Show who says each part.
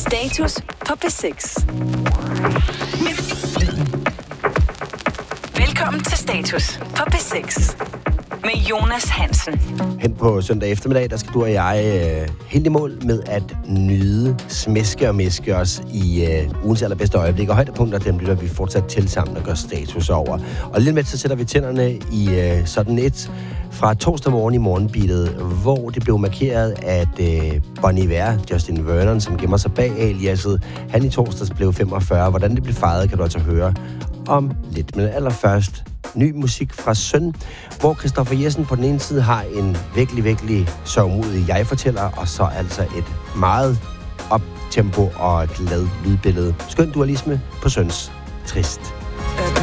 Speaker 1: Status på P6. Velkommen til Status på P6 med Jonas Hansen.
Speaker 2: Hen på søndag eftermiddag, der skal du og jeg helt i mål med at nyde, smæske og mæske os i ugens allerbedste øjeblik. Og højdepunkter, dem lytter vi fortsat til sammen og gør status over. Og lige med så sætter vi tænderne i sådan et fra torsdag morgen i morgenbeatet, hvor det blev markeret, at Bon Iver, Justin Vernon, som gemmer sig bag aliaset, han i torsdags blev 45. Hvordan det blev fejret, kan du altså høre om lidt. Men allerførst ny musik fra Søn, hvor Christoffer Jessen på den ene side har en virkelig sørgmodig jeg-fortæller, og så altså et meget optempo og glad lydbillede. Skøn dualisme på Søns Trist.